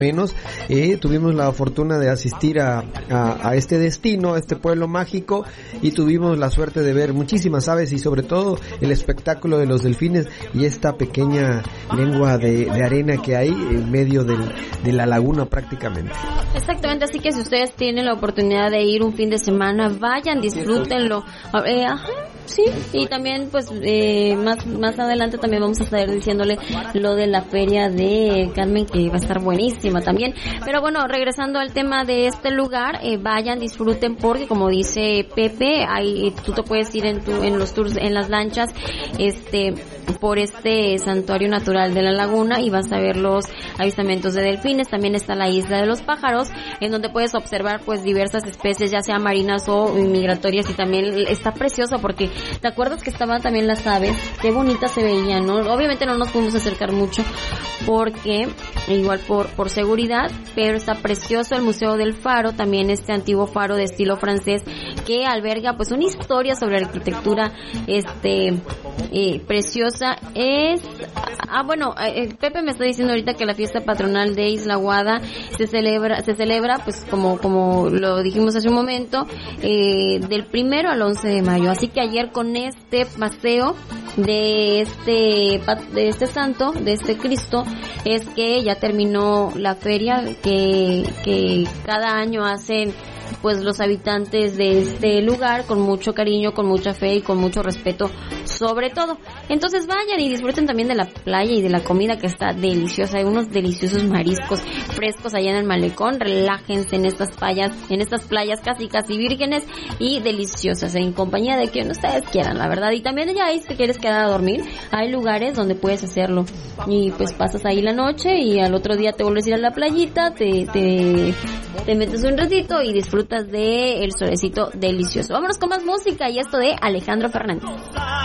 menos. Tuvimos la fortuna de asistir a este destino, a este pueblo mágico, y tuvimos la suerte de ver muchísimas aves y sobre todo el espectáculo de los delfines y esta pequeña lengua de arena que hay en medio de la laguna prácticamente. Exactamente, así que si ustedes tienen la oportunidad de ir un fin de semana, vayan, disfrútenlo. Sí, y también pues más adelante también vamos a estar diciéndole lo de la feria de Carmen, que va a estar buenísima también. Pero bueno, regresando al tema de este lugar, vayan, disfruten, porque como dice Pepe, tú te puedes ir en los tours, en las lanchas, por este santuario natural de la laguna, y vas a ver los avistamientos de delfines. También está la isla de los pájaros, en donde puedes observar pues diversas especies, ya sea marinas o migratorias, y también está precioso porque ¿te acuerdas que estaban también las aves? Qué bonitas se veían, ¿no? Obviamente no nos pudimos acercar mucho porque igual por seguridad, pero está precioso el Museo del Faro, también este antiguo faro de estilo francés que alberga pues una historia sobre arquitectura preciosa. Pepe me está diciendo ahorita que la fiesta patronal de Isla Guada se celebra pues como lo dijimos hace un momento, del 1 al 11 de mayo, así que ayer con este paseo de este santo, de este Cristo, es que ya terminó la feria que cada año hacen pues los habitantes de este lugar con mucho cariño, con mucha fe y con mucho respeto sobre todo. Entonces vayan y disfruten también de la playa y de la comida, que está deliciosa. Hay unos deliciosos mariscos frescos allá en el malecón. Relájense en estas playas casi vírgenes y deliciosas, en compañía de quien ustedes quieran, la verdad. Y también ya ahí, si quieres quedar a dormir, hay lugares donde puedes hacerlo, y pues pasas ahí la noche y al otro día te vuelves a ir a la playita, te metes un ratito y disfrutas de el solecito delicioso. Vámonos con más música, y esto de Alejandro Fernández.